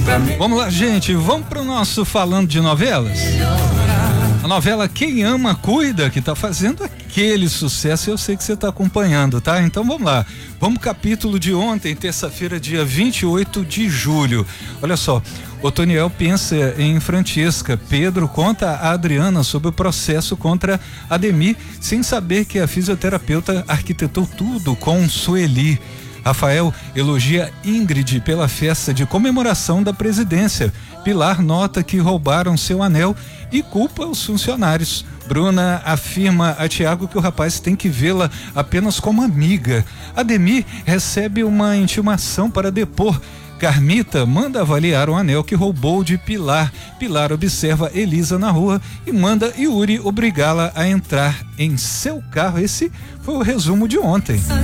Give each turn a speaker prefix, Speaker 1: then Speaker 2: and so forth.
Speaker 1: Vamos lá, gente, vamos pro nosso Falando de Novelas. A novela Quem Ama Cuida, que tá fazendo aquele sucesso, eu sei que você tá acompanhando, tá? Então vamos lá, vamos pro capítulo de ontem, terça-feira, dia 28 de julho. Olha só, Otoniel pensa em Francesca, Pedro conta a Adriana sobre o processo contra Ademir, sem saber que a fisioterapeuta arquitetou tudo com Sueli. Rafael elogia Ingrid pela festa de comemoração da presidência. Pilar nota que roubaram seu anel e culpa os funcionários. Bruna afirma a Tiago que o rapaz tem que vê-la apenas como amiga. Ademir recebe uma intimação para depor. Carmita manda avaliar o anel que roubou de Pilar. Pilar observa Elisa na rua e manda Yuri obrigá-la a entrar em seu carro. Esse foi o resumo de ontem.